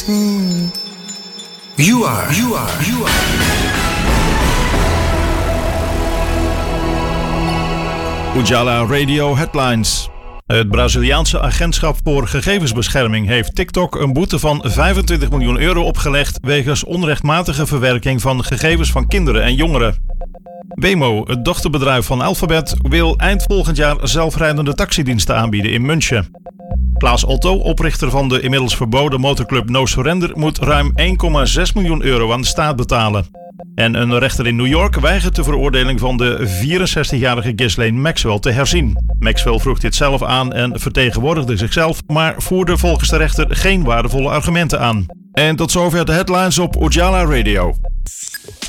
You are. Ujala Radio Headlines. Het Braziliaanse agentschap voor gegevensbescherming heeft TikTok een boete van €25 miljoen opgelegd wegens onrechtmatige verwerking van gegevens van kinderen en jongeren. Waymo, het dochterbedrijf van Alphabet, wil eind volgend jaar zelfrijdende taxidiensten aanbieden in München. Klaas Otto, oprichter van de inmiddels verboden motorclub No Surrender, moet ruim €1,6 miljoen aan de staat betalen. En een rechter in New York weigert de veroordeling van de 64-jarige Ghislaine Maxwell te herzien. Maxwell vroeg dit zelf aan en vertegenwoordigde zichzelf, maar voerde volgens de rechter geen waardevolle argumenten aan. En tot zover de headlines op Ujala Radio.